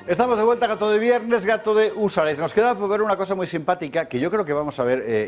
Estamos de vuelta, Gato de Viernes, Gato de Húsares. Nos queda por ver una cosa muy simpática que yo creo que vamos a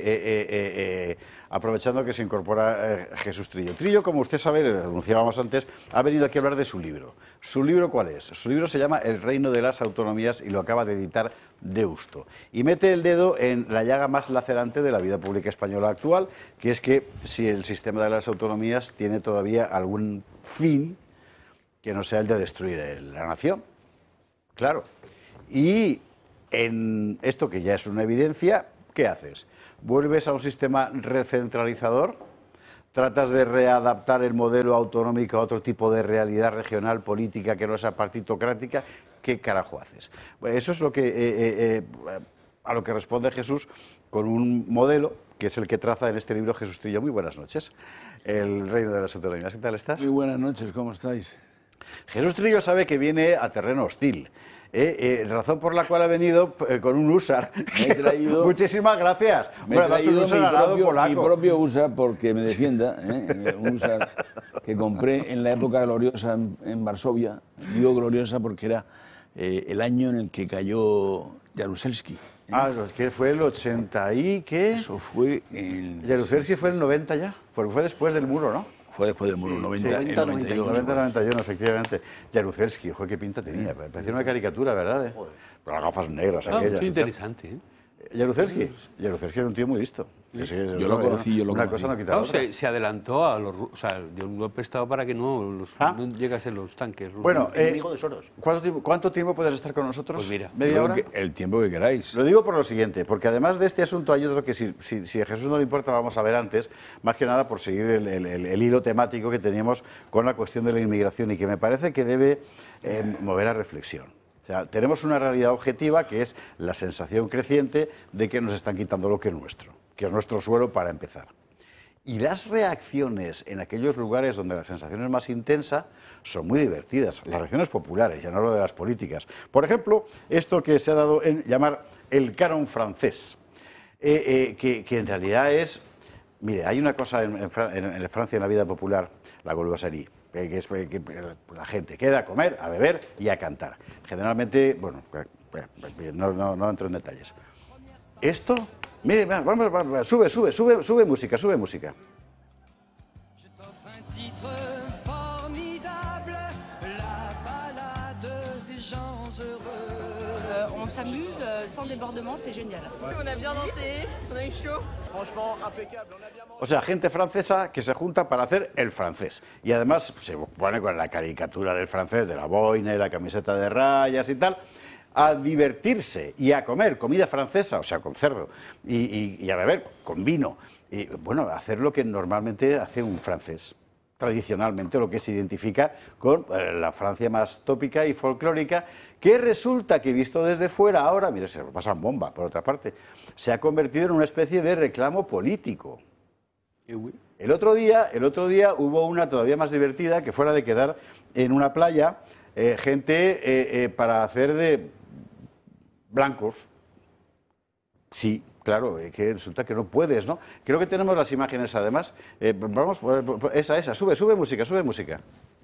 ver aprovechando que se incorpora Jesús Trillo. Trillo, como usted sabe, lo anunciábamos antes, ha venido aquí a hablar de su libro. ¿Su libro cuál es? Su libro se llama El reino de las autonomías y lo acaba de editar Deusto. Y mete el dedo en la llaga más lacerante de la vida pública española actual, que es que si el sistema de las autonomías tiene todavía algún fin que no sea el de destruir la nación. Claro. Y en esto que ya es una evidencia, ¿qué haces? ¿Vuelves a un sistema recentralizador? ¿Tratas de readaptar el modelo autonómico a otro tipo de realidad regional, política, que no sea partitocrática? ¿Qué carajo haces? Eso es lo que, a lo que responde Jesús con un modelo que es el que traza en este libro Jesús Trillo. Muy buenas noches. El reino de las autonomías. ¿Qué tal estás? Muy buenas noches, ¿cómo estáis? Jesús Trillo sabe que viene a terreno hostil. Razón por la cual ha venido con un húsar. Me he traído, Muchísimas gracias. Me he traído mi propio húsar porque me defienda. Un húsar que compré en la época gloriosa en Varsovia. Digo gloriosa porque era el año en el que cayó Jaruzelski. Ah, es que fue el 80 y ¿qué? Eso fue en... Jaruzelski fue el 90 ya. Fue después del muro, ¿no? Fue después del muro, 90-91, efectivamente. Jaruzelski, ojo, qué pinta tenía. Parecía una caricatura, ¿verdad? Con las gafas negras aquellas. Muy interesante, ¿eh? Jaruzelski era un tío muy listo. Sí. Yo lo conocí. Una cosa no quita la otra. Se adelantó a los... O sea, dio un golpe de estado para que no llegasen los tanques rusos. Bueno, enemigo de Soros. ¿Cuánto tiempo puedes estar con nosotros? Pues mira, ¿media hora? El tiempo que queráis. Lo digo por lo siguiente, porque además de este asunto hay otro que si a Jesús no le importa vamos a ver antes, más que nada por seguir el hilo temático que teníamos con la cuestión de la inmigración y que me parece que debe mover a reflexión. O sea, tenemos una realidad objetiva que es la sensación creciente de que nos están quitando lo que es nuestro suelo para empezar. Y las reacciones en aquellos lugares donde la sensación es más intensa son muy divertidas. Las reacciones populares, ya no hablo de las políticas. Por ejemplo, esto que se ha dado en llamar el canon francés, que en realidad es... Mire, hay una cosa en Francia, en la vida popular, la golosserie, que es que la gente queda a comer, a beber y a cantar. Generalmente, bueno, no entro en detalles. Esto, mire, vamos, sube música. On s'amuse sans débordement, c'est génial. On a bien dansé, on a eu chaud. Franchement, impeccable, on a bien mangé. O sea, gente francesa que se junta para hacer el francés. Y además se pone con la caricatura del francés, de la boina y la camiseta de rayas y tal, a divertirse y a comer comida francesa, o sea, con cerdo, y a beber con vino. Y bueno, hacer lo que normalmente hace un francés. Tradicionalmente lo que se identifica con la Francia más tópica y folclórica, que resulta que visto desde fuera ahora, mire, se lo pasan bomba, por otra parte, se ha convertido en una especie de reclamo político. El otro día hubo una todavía más divertida, que fue la de quedar en una playa gente para hacer de blancos. Sí, claro, que resulta que no puedes, ¿no? Creo que tenemos las imágenes además. Vamos, esa, sube música.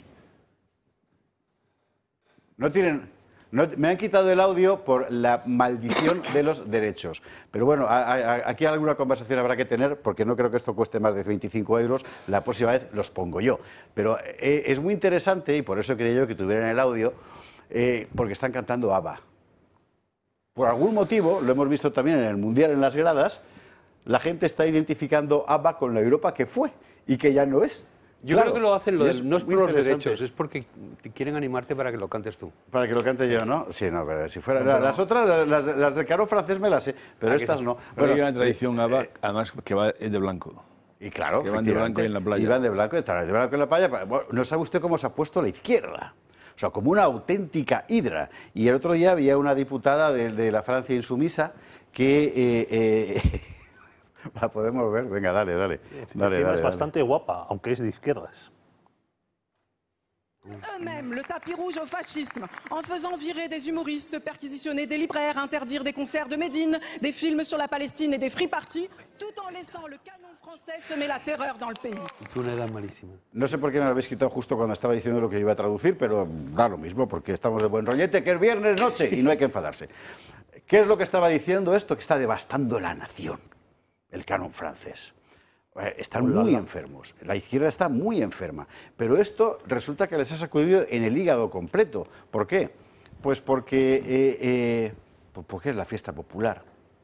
Me han quitado el audio por la maldición de los derechos. Pero bueno, aquí alguna conversación habrá que tener, porque no creo que esto cueste más de 25 euros. La próxima vez los pongo yo. Pero es muy interesante, y por eso quería yo que tuvieran el audio, porque están cantando ABBA. Por algún motivo, lo hemos visto también en el Mundial en las gradas, la gente está identificando ABBA con la Europa que fue y que ya no es. Yo Claro, creo que lo hacen, no es por los derechos, es porque quieren animarte para que lo cantes tú. Para que lo cante yo, ¿no? Sí, no, pero si fuera... Las otras, las del canon francés me las sé, pero estas no. Pero hay una tradición ABBA, además, que es de blanco. Y claro, que van de blanco en la playa. Y van de blanco en la playa. Bueno, no sabe usted cómo se ha puesto la izquierda. O sea, como una auténtica hidra. Y el otro día había una diputada de la Francia insumisa que... la podemos ver. Venga, dale. Es bastante guapa, aunque es de izquierdas. eux-mêmes le tapis rouge au fascisme, en faisant virer des humoristes, perquisitionner des libraires, interdire des concerts de Médine, des films sur la Palestine et des free parties, tout en laissant le canon français semer la terror dans le pays. Es una edad malísima. No sé por qué me lo habéis quitado justo cuando estaba diciendo lo que iba a traducir, pero da lo mismo, porque estamos de buen rollete, que es viernes noche y no hay que enfadarse. ¿Qué es lo que estaba diciendo esto? Que está devastando la nación, el canon francés. Están muy enfermos, la izquierda está muy enferma, pero esto resulta que les ha sacudido en el hígado completo. ¿Por qué? Pues porque es la fiesta popular.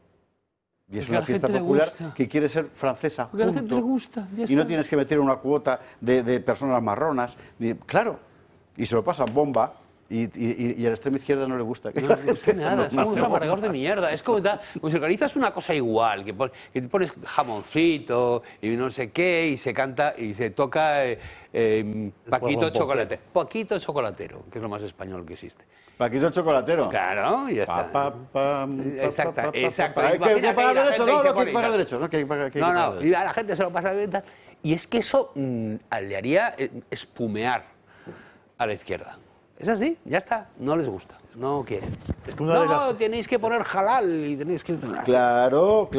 Y es una fiesta popular que quiere ser francesa, porque a la gente le gusta, y no tienes que meter una cuota de personas marronas. Claro, y se lo pasan bomba. Y a la extrema izquierda no le gusta. No le gusta nada, son unos amargados de mierda. Es como si organizas una cosa igual, que te pones jamoncito y no sé qué, y se canta y se toca Paquito Chocolatero. Paquito Chocolatero, que es lo más español que existe. Paquito Chocolatero. Claro, y ya está. Exacto. ¿Hay que pagar derechos? No, no, hay que pagar derechos. No, y a la gente se lo pasa bien. Y es que eso le haría espumear a la izquierda. Es así, ya está, no les gusta, no quieren. No, tenéis que poner halal y tenéis que... Claro,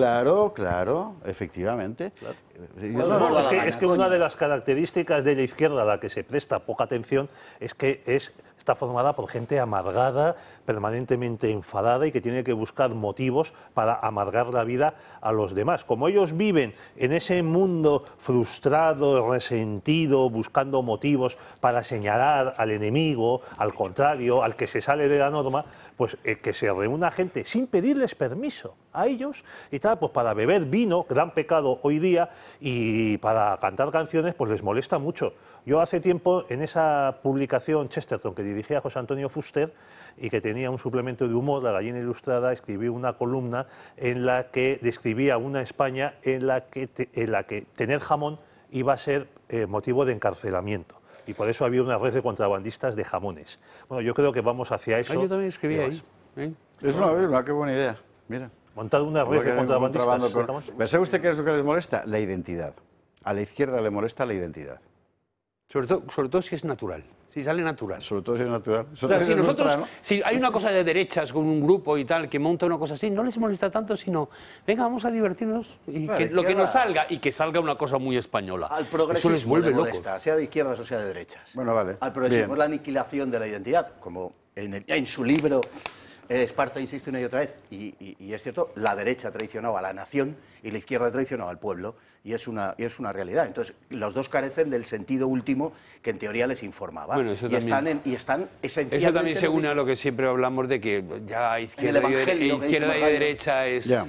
efectivamente. Claro. Es que una de las características de la izquierda a la que se presta poca atención es que está formada por gente amargada, permanentemente enfadada y que tiene que buscar motivos para amargar la vida a los demás. Como ellos viven en ese mundo frustrado, resentido, buscando motivos para señalar al enemigo, al contrario, al que se sale de la norma, pues que se reúna gente sin pedirles permiso a ellos y tal, pues para beber vino, gran pecado hoy día, y para cantar canciones, pues les molesta mucho. Yo hace tiempo, en esa publicación Chesterton que dirigía José Antonio Fuster y que tenía un suplemento de humor, La Gallina Ilustrada, escribí una columna en la que describía una España en la que tener jamón iba a ser motivo de encarcelamiento. Y por eso había una red de contrabandistas de jamones. Bueno, yo creo que vamos hacia eso. Yo también escribí ahí. Es una qué buena idea. Mira. Montar una red de contrabandistas. ¿Sabe usted qué es lo que les molesta? La identidad. A la izquierda le molesta la identidad. Sobre todo si es natural, si sale natural. Sobre todo si es natural. O sea, si hay una cosa de derechas con un grupo y tal que monta una cosa así, no les molesta tanto, sino, venga, vamos a divertirnos y que lo que nos salga, y que salga una cosa muy española. Al progresismo les vuelve le molesta, locos. sea de izquierdas o sea de derechas. Bueno, vale. Al progresismo es la aniquilación de la identidad, como en su libro Esparza insiste una y otra vez, y es cierto, la derecha ha traicionado a la nación y la izquierda ha traicionado al pueblo, y es una realidad. Entonces, los dos carecen del sentido último que en teoría les informaba. Bueno, y están esencialmente... Eso también se une a lo que siempre hablamos de que ya izquierda y derecha es... Ya.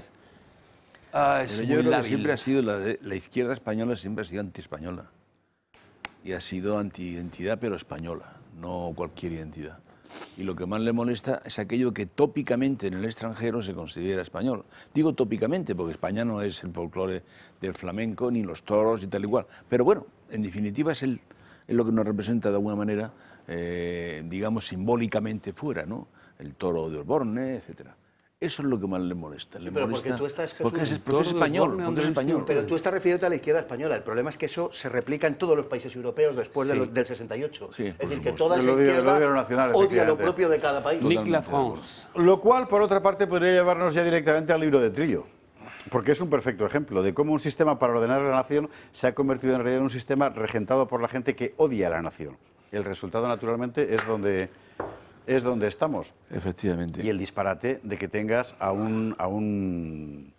Es Pero muy yo creo lábil. que siempre ha sido, la izquierda española siempre ha sido anti-española. Y ha sido anti-identidad, pero española, no cualquier identidad. Y lo que más le molesta es aquello que tópicamente en el extranjero se considera español. Digo tópicamente porque España no es el folclore del flamenco, ni los toros y tal y cual. Pero bueno, en definitiva es lo que nos representa de alguna manera, digamos, simbólicamente fuera, ¿no? El toro de Osborne, etcétera. Eso es lo que más le molesta. Sí, pero molesta porque tú estás, Jesús, porque es español. Pero tú estás refiriéndote a la izquierda española. El problema es que eso se replica en todos los países europeos después del 68. Sí, es decir, supuesto. que toda esa izquierda nacional, odia lo propio de cada país. Nick la France. Lo cual, por otra parte, podría llevarnos ya directamente al libro de Trillo. Porque es un perfecto ejemplo de cómo un sistema para ordenar la nación se ha convertido en realidad en un sistema regentado por la gente que odia a la nación. El resultado, naturalmente, es donde estamos. Efectivamente. Y el disparate de que tengas a un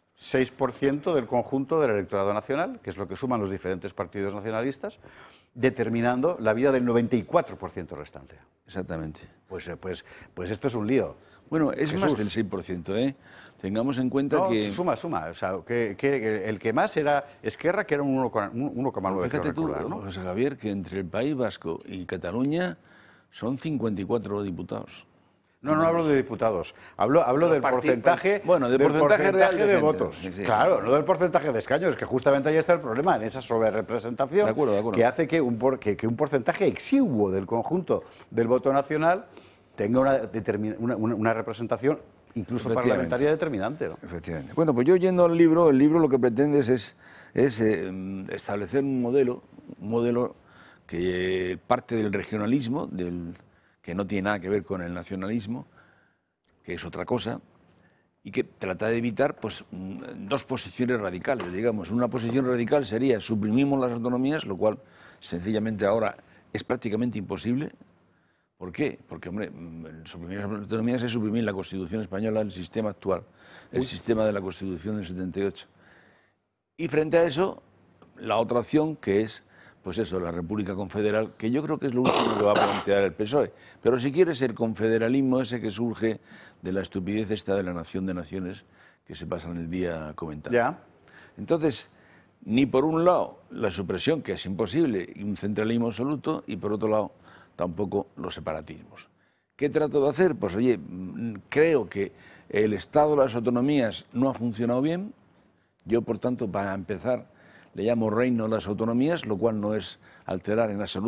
6% del conjunto del electorado nacional, que es lo que suman los diferentes partidos nacionalistas, determinando la vida del 94% restante. Exactamente. Pues esto es un lío. Bueno, es Jesús. más del 6%, ¿eh? Tengamos en cuenta No, que... Suma. O sea, que el que más era Esquerra, que era un 1,9%. Fíjate tú, ¿no? José Javier, que entre el País Vasco y Cataluña son 54 diputados. No hablo de diputados. Hablo del porcentaje, bueno, del porcentaje real de votos. Sí. Claro, no del porcentaje de escaños, que justamente ahí está el problema, en esa sobrerepresentación, De acuerdo. que hace que un porcentaje exiguo del conjunto del voto nacional tenga una representación incluso parlamentaria determinante, ¿no? Efectivamente. Bueno, pues yo yendo al libro lo que pretende es establecer un modelo que parte del regionalismo, que no tiene nada que ver con el nacionalismo, que es otra cosa, y que trata de evitar pues, dos posiciones radicales, digamos. Una posición radical sería suprimimos las autonomías, lo cual sencillamente ahora es prácticamente imposible. ¿Por qué? Porque, hombre, suprimir las autonomías es suprimir la Constitución española, el sistema actual, el sistema de la Constitución del 78. Y frente a eso, la otra opción que es, pues eso, la República Confederal, que yo creo que es lo último que va a plantear el PSOE. Pero si quieres el confederalismo ese que surge de la estupidez esta de la nación de naciones que se pasan el día comentando. Ya. Entonces, ni por un lado la supresión, que es imposible, y un centralismo absoluto, y por otro lado tampoco los separatismos. ¿Qué trato de hacer? Pues oye, creo que el Estado de las autonomías no ha funcionado bien. Yo, por tanto, para empezar, le llamo reino de las autonomías, lo cual no es alterar en absoluto